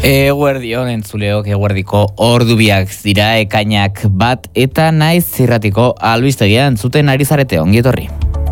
Eguerdion entzuleok, eguerdiko ordubiak dira, ekainak 1 eta naiz zirratiko albistegia entzuten ari zarete, ongi etorri.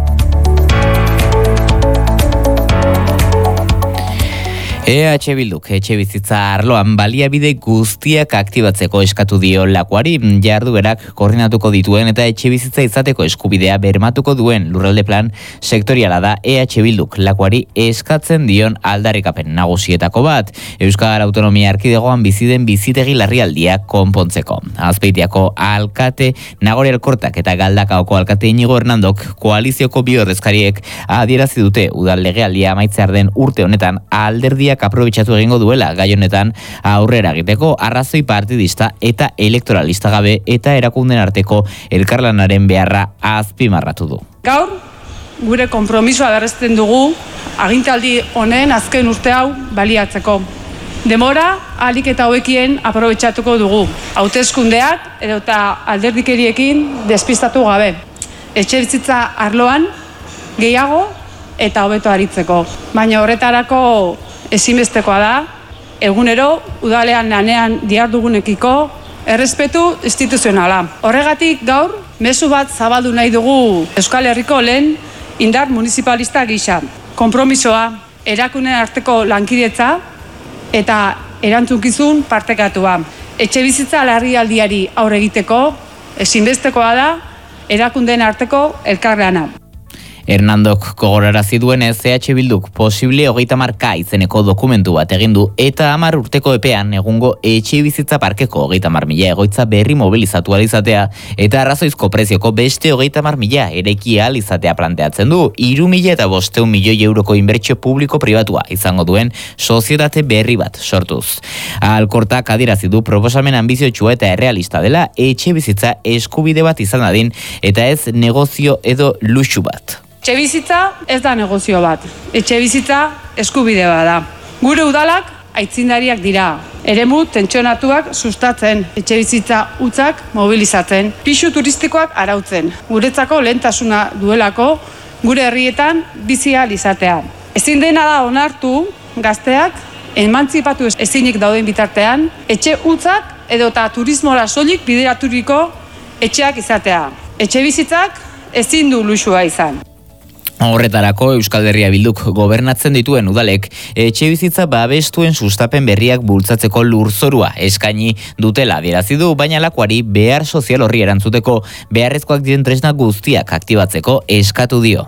EH Bilduk etxebizitza arloan baliabide guztiak aktibatzeko eskatu dio Lakuari, jarduerak koordinatuko dituen eta etxebizitza izateko eskubidea bermatuko duen lurralde plan sektoriala da EH Bilduk Lakuari eskatzen dion aldarrikapen nagusietako bat, Euskal Autonomia Erkidegoan bizi den bizitegi larrialdia konpontzeko. Azpeitiako alkate Nagore Alkortak eta Galdakaoko alkate Inigo Hernandok koalizioko bi ordezkariek adierazi dute udal legealdia amaitzear den urte honetan alderdiak aprobetxatu egingo duela gai honetan aurrera egiteko arrazoi partidista eta elektoralista gabe eta erakunden arteko elkarlanaren beharra azpimarratu du. Gaur, gure konpromisoa berresten dugu agintaldi honen azken urte hau baliatzeko. Demora ahalik eta hauekien aprobetxatuko dugu. Hauteskundeak edota alderdikeriekin despistatu gabe. Etxebizitza arloan gehiago eta hobeto aritzeko. Baina horretarako ezinbestekoa da, egunero udalean lanean dihardugunekiko errespetu instituzionala. Horregatik gaur, mezu bat zabaldu nahi dugu Euskal Herriko lehen indar municipalista gisa. Konpromisoa, erakunen arteko lankidetza eta erantzukizun partekatua. Etxebizitza larrialdiari aurre egiteko ezinbestekoa da erakundeen arteko elkarlana. Hernandok gogorarazi duenez, EH Bilduk posible 30K izeneko dokumentu bat egin du eta 10 urteko epean egungo etxebizitza parkeko 30.000 egoitza berri mobilizatu izatea eta arrazoizko prezioko beste 30.000 eraiki ahal izatea planteatzen du 3.500 milioi euroko inbertsio publiko pribatua izango duen sozietate berri bat sortuz. Alkortak adierazi du proposamen ambiziotsua eta errealista dela etxebizitza eskubide bat izan dadin eta ez negozio edo luxu bat. Etxebizitza ez da negozio bat, etxebizitza eskubide bat da. Gure udalak aitzindariak dira, eremu tentsionatuak sustatzen, etxebizitza hutzak mobilizatzen, pisu turistikoak arautzen, guretzako lehentasuna duelako gure herrietan bizi ahal izatea. Ezin dena da onartu gazteak emantzipatu ezinik dauden bitartean, etxe hutzak edota turismora soilik bideraturiko etxeak izatea. Etxebizitzak ezin du luxua izan. Horretarako Euskal Herria Bilduk gobernatzen dituen udalek etxebizitza babestuen sustapen berriak bultzatzeko lurzorua eskaini dutela adierazi du, baina Lakuari behar sozial horri erantzuteko beharrezkoak diren tresna guztiak aktibatzeko eskatu dio.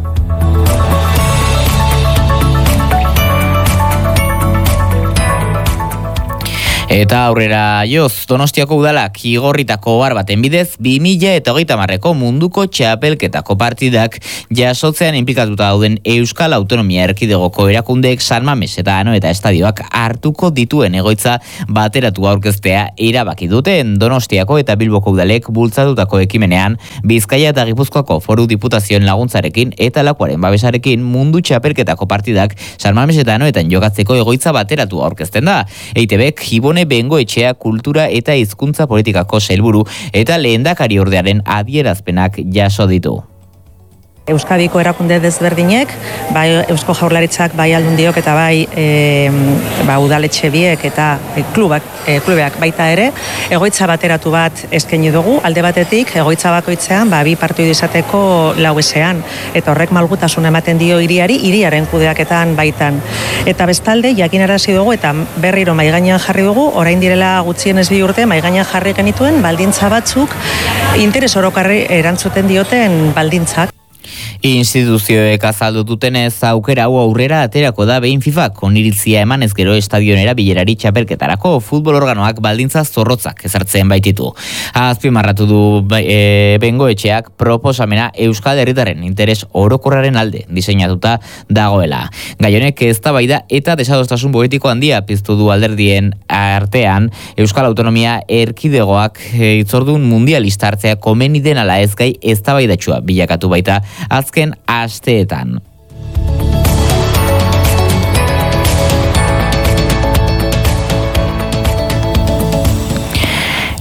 Eta aurrera joz, Donostiako udalak igorritako ohar baten bidez 2030ko munduko txapelketako partidak jasotzean inplikatuta dauden Euskal Autonomia Erkidegoko erakundeek San Mames eta Anoeta estadioak hartuko dituen egoitza bateratu aurkeztea erabaki duten. Donostiako eta Bilboko udalek bultzatutako ekimenean Bizkaia eta Gipuzkoako Foru Diputazioen laguntzarekin eta Lakuaren babesarekin mundu txapelketako partidak San Mames eta Anoetan jokatzeko egoitza bateratu aurkezten da. EITBek Ibone Bengoetxea kultura eta hizkuntza politikako sailburu eta lehendakari ordearen adierazpenak jaso ditu. Euskadiko erakunde desberdinek, bai Eusko Jaurlaritzak, bai Aldundiok eta bai udaletxe biek eta klubeak baita ere, egoitza bateratu bat eskaini dugu, alde batetik egoitza bakoitzean bi partidu izateko lauesean, eta horrek malgutasun ematen dio hiriaren kudeaketan baitan. Eta bestalde, jakinarazi dugu eta berriro maigainean jarri dugu, orain direla gutxienez 2 urte maigainean jarri genituen baldintza batzuk interes orokarri erantzuten dioten baldintzak. Instituzioek azaldu dutenez aukera hau aurrera aterako da behin FIFAk oniritzia emanez gero estadionera bilerari txapelketarako futbol organoak baldintza zorrotzak ezartzen baititu. Azpimarratu du Bengoetxeak proposamena Euskal Herritarren interes orokorraren alde diseinatuta dagoela. Gai honek eztabaida eta desadostasun politiko handia piztu du alderdien artean Euskal Autonomia Erkidegoak hitzordun mundialista hartzea komeni den ala ez gai eztabaidatsua bilakatu baita azken asteetan.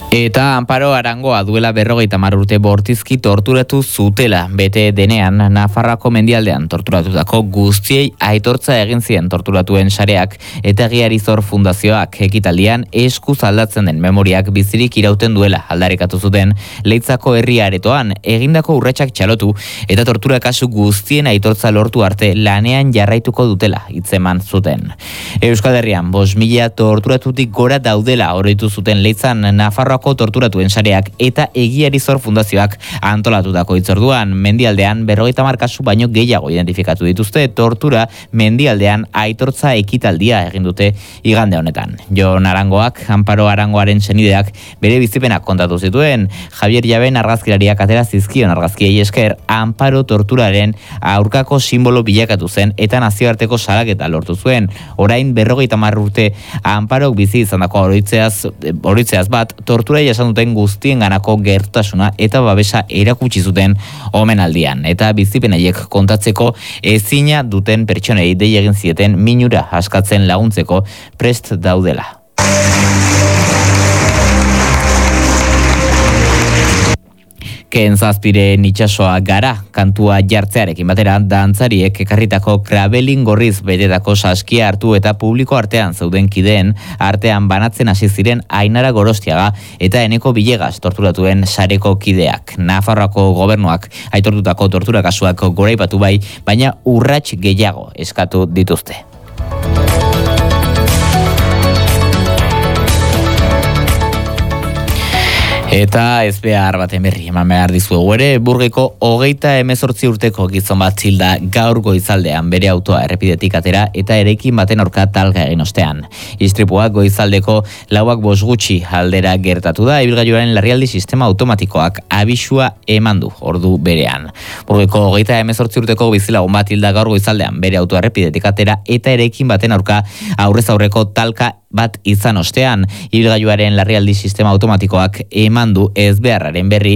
Eta Amparo Arangoa duela 50 urte bortizki torturatu zutela, bete denean Nafarroako mendialdean torturatutako guztiei aitortza egin zien torturatuen sareak eta Egiarizor Fundazioak ekitaldian eskuz aldatzen den memoriak bizirik irauten duela aldarikatu zuten Leitzako herri aretoan egindako urratsak txalotu eta tortura kasu guztien aitortza lortu arte lanean jarraituko dutela hitzeman zuten. Euskal Herrian 5.000 torturatutik gora daudela oroitu zuten Leitzan Nafarroako torturatuen sareak eta Egiarizor Fundazioak antolatutako hitzorduan mendialdean 50 kasu baino gehiago identifikatu dituzte tortura mendialdean aitortza ekitaldia egin dute igande honetan. Jon Arangoak, Amparo Arangoaren senideak bere bizipenak kontatu zituen. Javier Jaben argazkilariak atera zizkion argazkiei esker Amparo torturaren aurkako simbolo bilakatu zen eta nazioarteko salaketa lortu zuen. Orain 50 urte Amparok bizi izandako oroitzeaz bat tortura jasan duten guztien ganako gertutasuna eta babesa erakutsi zuten omenaldian. Eta bizipenaiek kontatzeko ezina duten pertsonei dei egin zieten minura askatzen laguntzeko prest daudela. Ken Zazpiren itsasoa gara, kantua jartzearekin batera, dantzariek ekarritako krabelin gorriz betetako saskia hartu eta publiko artean zeuden kideen artean banatzen hasi ziren Ainara Gorostiaga eta Eneko Bilegas torturatuen sareko kideak. Nafarroako gobernuak aitortutako tortura kasuak goraipatu bai, baina urrats gehiago eskatu dituzte. Eta ez behar baten berri eman behar dizuegu ere, Burgeko 38 urteko gizon bat hilda gaur goizaldean bere autoa errepidetik atera eta eraikin baten aurka talka egin ostean. Istripua goizaldeko 4:05 gutxi aldera gertatu da, ibilgailuaren larrialdi sistema automatikoak abisua eman du ordu berean. Burgeko 38 urteko bizilagun bat hilda gaur goizaldean bere autoa errepidetik atera eta eraikin baten aurka aurrez aurreko talka bat izan ostean, ibilgailuaren larrialdi sistema automatikoak eman du ezbeharraren berri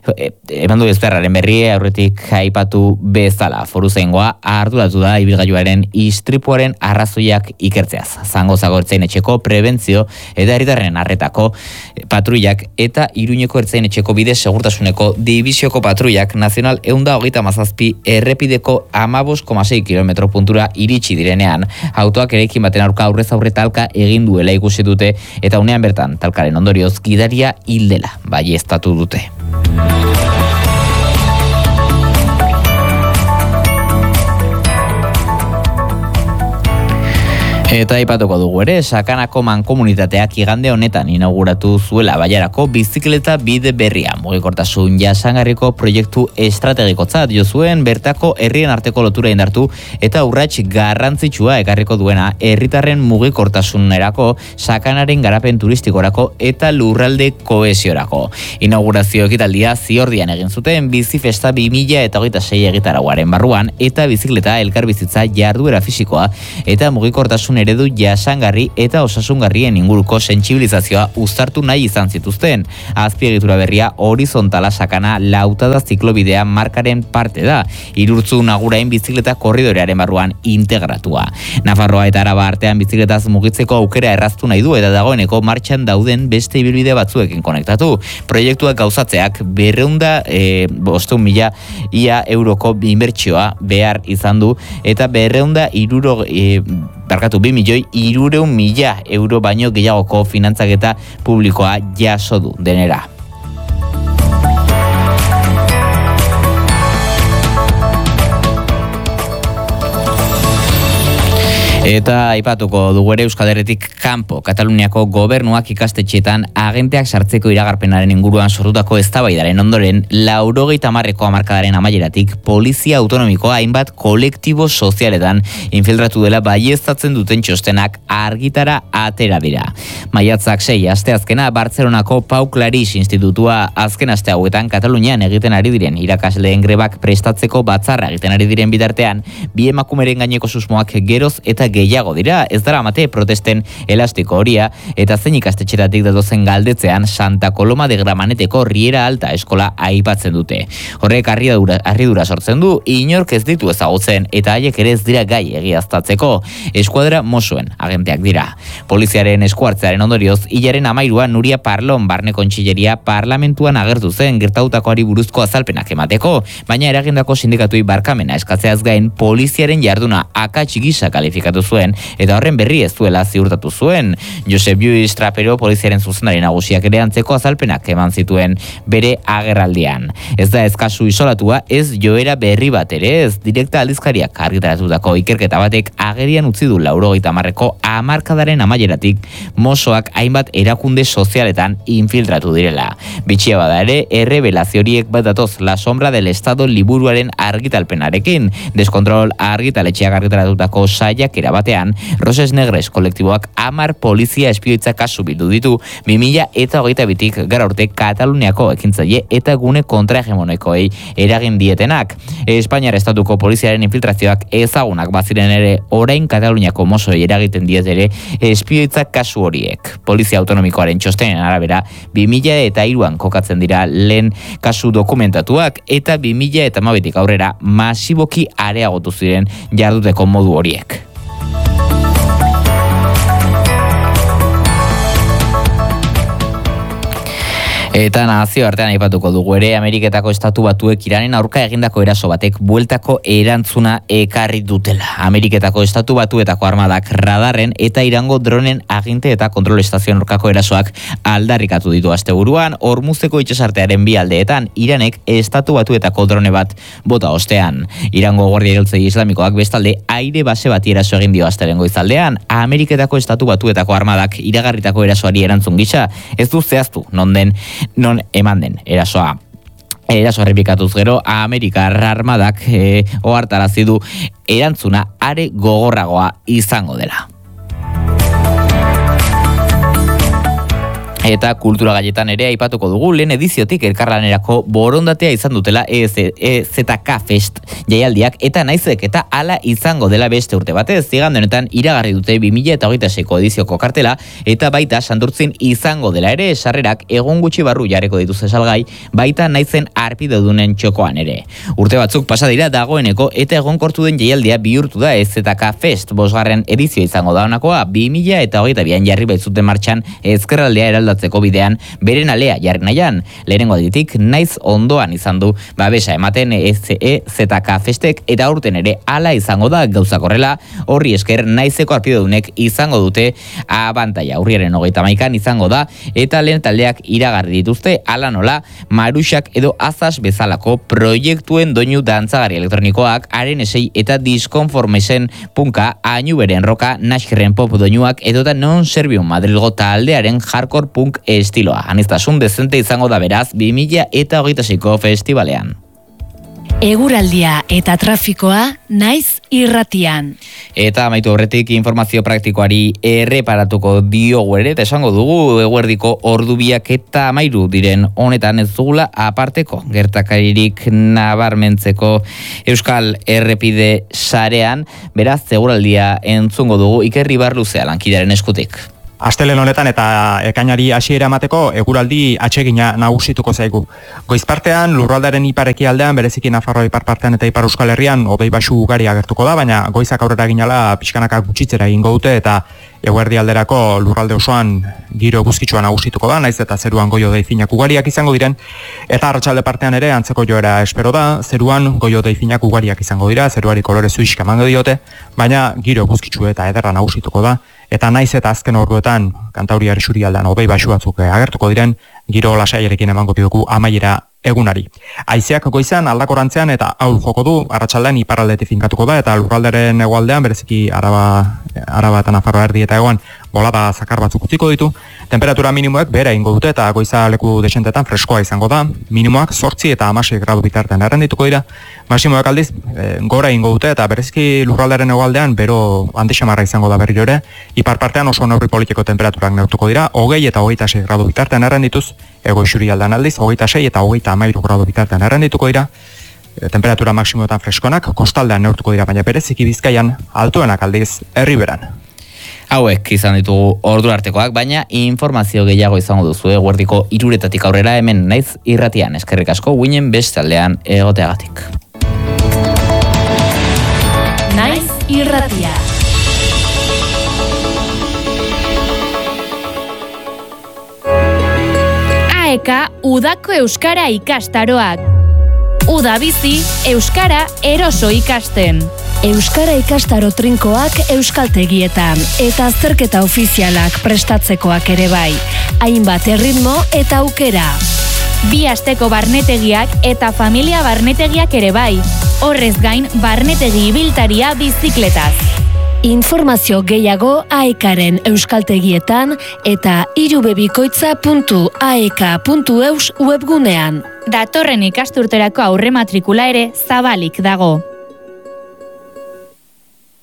aurretik aipatu bezala. Foruzaingoa arduratu da ibilgailuaren istripuaren arrazoiak ikertzeaz. Zangozago ertzainetxeko prebentzio eta herritarren arretako patruiak eta Iruñeko ertzainetxeko bide segurtasuneko dibizioko patruiak nazional 137 errepideko 15,6 kilometro puntura iritsi direnean, autoak eraikin baten aurka aurrez aurre talka egin duela ikusi dute eta unean bertan talkaren ondorioz gidaria hildela baieztatu dute. Eta aipatuko dugu ere, Sakanako mankomunitateak igande honetan inauguratu zuela Bailarako bizikleta bide berria. Mugikortasun jasangarriko proiektu estrategikotzat jo zuen bertako herrien arteko lotura indartu eta urrats garrantzitsua ekarriko duena herritarren mugikortasunerako, sakanaren garapen turistikorako eta lurralde kohesiorako. Inaugurazio ekitaldia Ziordian egin zuten Bizifesta 2026 egitarauaren barruan eta bizikleta elkarbizitza jarduera fisikoa eta mugikortasun eredu jasangarri eta osasungarrien inguruko sentsibilizazioa uztartu nahi izan zituzten. Azpiegitura berria horizontala Sakana Lautada ziklobidea markaren parte da, Irurtzu Nagurain bizikleta korridorearen barruan integratua. Nafarroa eta Araba artean bizikletaz mugitzeko aukera erraztu nahi du eta dagoeneko martxan dauden beste ibilbide batzuekin konektatu. Proiektuak gauzatzeak 500.000 ia euroko inbertsioa behar izan du eta 2.300.000 euro baino gehiagoko finantzaketa publikoa jaso du denera. Eta aipatuko dugu ere Euskal Herritik kanpo, Kataluniako gobernuak ikastetxeetan agenteak sartzeko iragarpenaren inguruan sortutako eztabaidaren ondoren 90ko hamarkadaren amaieratik polizia autonomikoa hainbat kolektibo sozialetan infiltratu dela baieztatzen duten txostenak argitara atera dira. Maiatzak 6 asteazkena Bartzelonako Pau Claris institutua azken aste hauetan Katalunian egiten ari diren irakasleen grebak prestatzeko batzarra egiten ari diren bitartean, bi emakumeren gaineko susmoak geroz eta gehiago dira, ez dara mate protesten elastiko horia, eta zein ikastetxeratik datozen galdetzean Santa Coloma de Gramaneteko Riera Alta eskola aipatzen dute. Horrek harridura sortzen du, inork ez ditu ezagutzen, eta haiek ere ez dira gai egiaztatzeko. Eskuadra Mossoen agenteak dira. Poliziaren eskuartzearen ondorioz, hilaren 13an Nuria Parlon barne kontxilleria parlamentuan agertu zen gertatutakoari buruzko azalpenak emateko, baina eragindako sindikatui barkamena eskatzeaz gain poliziaren jarduna akats gisa kalifikatu zuen, eta horren berri ez duela ziurtatu zuen. Josep Lluís Trapero poliziaren zuzendari nagusiak ere antzeko azalpenak eman zituen bere agerraldian. Ez da eskasu isolatua, ez joera berri bat ere, ez direkta aldizkariak argitaratutako ikerketa batek agerian utzi du 90ko hamarkadaren amaieratik Mossoak hainbat erakunde sozialetan infiltratu direla. Bitxia bada ere, errebelazio horiek bat datoz La Sombra del Estado liburuaren argitalpenarekin. Deskontrol argitaletxeak argitaratutako saiakera batean, Roses Negres kolektiboak 10 polizia espioitza kasu bildu ditu 2022tik gara urte Kataluniako ekintzaile eta gune kontrahegemonikoei eragin dietenak. Espainiar estatuko poliziaren infiltrazioak ezagunak baziren ere, orain Kataluniako Mossoei eragiten diet ere espioitza kasu horiek. Polizia autonomikoaren txostenen arabera 2003an kokatzen dira lehen kasu dokumentatuak, eta 2012tik aurrera masiboki areagotu ziren jarduteko modu horiek. Eta nazioartean aipatuko dugu ere, Ameriketako Estatu Batuek Iranen aurka egindako eraso batek bueltako erantzuna ekarri dutela. Ameriketako Estatu Batuetako armadak radarren eta Irango dronen aginte eta kontrol estazioen aurkako erasoak aldarrikatu ditu asteburuan. Hormuzeko itsasartearen bi aldeetan Iranek Estatu Batuetako drone bat bota ostean. Irango Guardia Iraultzai Islamikoak bestalde aire base bati eraso egin dio astelen goizaldean. Ameriketako Estatu Batuetako armadak iragarritako erasoari erantzun gisa ez du zehaztu non eman den erasoa. Eraso errepikatuz gero, Amerikar armadak ohartarazi du erantzuna are gogorragoa izango dela. Eta kultura gaietan ere aipatuko dugu lehen ediziotik elkarlanerako borondatea izan dutela EZK Fest jaialdiak, eta naizek eta hala izango dela beste urte batez. Igande honetan iragarri dute 2026ko edizioko kartela, eta baita Santurtzin izango dela ere, sarrerak egun gutxi barru jarreko dituzte salgai, baita naizen arpidedunen txokoan ere. Urte batzuk pasa dira dagoeneko, eta egonkortu den jaialdia bihurtu da EZK Fest 5. edizio izango da honakoa. 2022an jarri baitzuten martxan ezkerraldea eraldatzeko bidean beren alea jarri nahian. Lehenengo aditik naiz ondoan izan du babesa ematen EZK Festek, eta aurten ere hala izango da gauzak horrela. Horri esker naizeko arpidedunek izango dute abantaila. Urriaren 31an izango da, eta lehen taldeak iragarri dituzte hala nola Maruxak edo Azaz bezalako proiektuen doinu dantzagari elektronikoak, Aren Esei eta Diskonformesen punka, Añuberen roka, Nashkerren pop doinuak edota Non Servium Madrilgo taldearen hardcore punk estiloa. Aniztasun dezente izango da beraz 2026ko festivalean. Eguraldia eta trafikoa naiz irratian. Eta amaitu horretik informazio praktikoari erreparatuko diogu ere, eta esango dugu eguerdiko ordubiak eta 13 diren honetan ez dugula aparteko gertakaririk nabarmentzeko Euskal Errepide sarean. Beraz, eguraldia entzungo dugu Iker Ibarluzea lankidaren eskutik. Astelehen honetan eta ekainari hasiera emateko eguraldi atsegina nagusituko zaigu. Goizpartean lurraldearen ipar-ekialdean, bereziki Nafarroa ipar-partean eta Ipar Euskal Herrian hodei baxu ugari agertuko da, baina goizak aurrera ginala pixkanaka gutxitzera egingo dute, eta eguerdi alderako lurralde osoan giro eguzkitsua nagusituko da, naiz eta zeruan goi-hodei finak ugariak izango diren, eta arratsalde partean ere antzeko joera espero da, zeruan goi-hodei finak ugariak izango dira, zeruari kolore zuixka emango diote, baina giro eguzkitsu eta ederra nagusituko da, eta naiz eta azken orduetan Kantauriar isurialdean hodei baxu batzuk agertuko diren, giro lasaiarekin emango diogu amaiera egunari. Haizeak goizan aldakorantzean eta ahul joko du, arratsaldean iparraldetik finkatuko da, eta lurralderen hegoaldean, bereziki Araba eta Nafarroa erdi eta egoan bolada zakar batzuk utziko ditu. Temperatura minimoek behera ingo dute, eta goiza leku desentetan freskoa izango da. Minimoak 8 eta 16 gradu bitartean errendituko dira. Maximoak aldiz gora ingo dute, eta bereziki lurralderen hegoaldean bero handixamarra izango da berriro ere. Ipar partean oso neurri politiko temperaturak neurtuko dira, 20 eta 26 gradu bitartean errendituz, ego isurialdean aldiz, 26 eta 13 gradu bitartean errendituko dira. temperatura maksimoetan freskonak, kostaldean neurtuko dira, baina bereziki Bizkaian altuenak aldiz Erriberan. Hauek izan ditugu ordu artekoak, baina informazio gehiago izango duzu eguerdiko 3:00 aurrera hemen Naiz Irratian. Eskerrik asko guinen beste aldean egoteagatik. Naiz Irratia. AEK udako euskara ikastaroak. Uda bizi, euskara eroso ikasten. Euskara ikastaro trinkoak euskaltegietan eta azterketa ofizialak prestatzekoak ere bai. Hainbat erritmo eta aukera. 2 asteko barnetegiak eta familia barnetegiak ere bai. Horrez gain, barnetegi ibiltaria bizikletaz. Informazio gehiago AEKaren euskaltegietan eta irubebikoitza.aek.eus webgunean. Datorren ikasturterako aurrematrikula ere zabalik dago.